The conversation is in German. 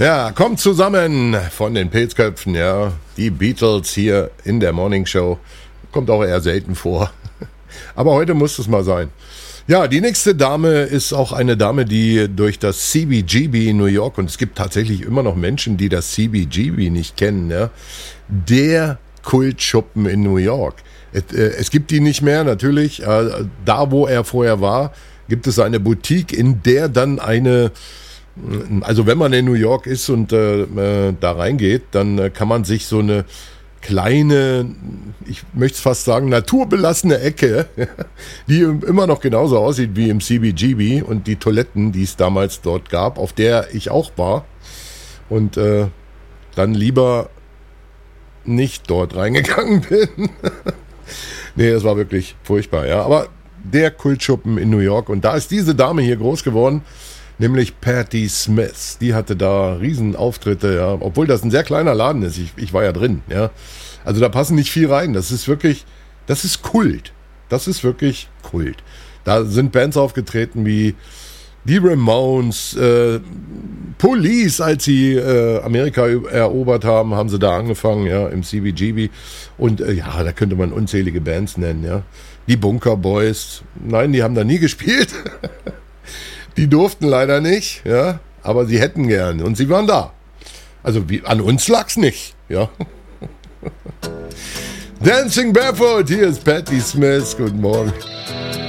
Ja, kommt zusammen von den Pilzköpfen, ja. Die Beatles hier in der Morning Show. Kommt auch eher selten vor. Aber heute muss es mal sein. Ja, die nächste Dame ist auch eine Dame, die durch das CBGB in New York, und es gibt tatsächlich immer noch Menschen, die das CBGB nicht kennen, ja. Der Kultschuppen in New York. Es gibt die nicht mehr, natürlich. Da, wo er vorher war, gibt es eine Boutique, in der dann also wenn man in New York ist und da reingeht, dann kann man sich so eine kleine, ich möchte es fast sagen, naturbelassene Ecke, die immer noch genauso aussieht wie im CBGB und die Toiletten, die es damals dort gab, auf der ich auch war und dann lieber nicht dort reingegangen bin. Nee, das war wirklich furchtbar, ja. Aber der Kultschuppen in New York, und da ist diese Dame hier groß geworden, nämlich Patti Smith. Die hatte da Riesenauftritte, ja, obwohl das ein sehr kleiner Laden ist. Ich war ja drin, ja. Also da passen nicht viel rein. Das ist Kult. Das ist wirklich Kult. Da sind Bands aufgetreten wie die Ramones, Police, als sie Amerika erobert haben, haben sie da angefangen, ja, im CBGB. Und ja, da könnte man unzählige Bands nennen, ja. Die Bunker Boys, nein, die haben da nie gespielt. Die durften leider nicht, ja, aber sie hätten gern und sie waren da. Also an uns lag's nicht, ja. Dancing Barefoot, hier ist Patti Smith, guten Morgen.